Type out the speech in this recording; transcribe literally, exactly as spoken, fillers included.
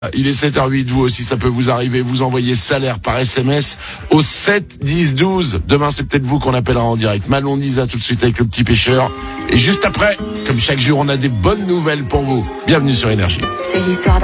Il est sept heures huit, vous aussi, ça peut vous arriver. Vous envoyez salaire par S M S au sept dix douze. Demain, c'est peut-être vous qu'on appellera en direct. Manon Nisa tout de suite avec le petit pêcheur. Et juste après, comme chaque jour, on a des bonnes nouvelles pour vous. Bienvenue sur Énergie. C'est l'histoire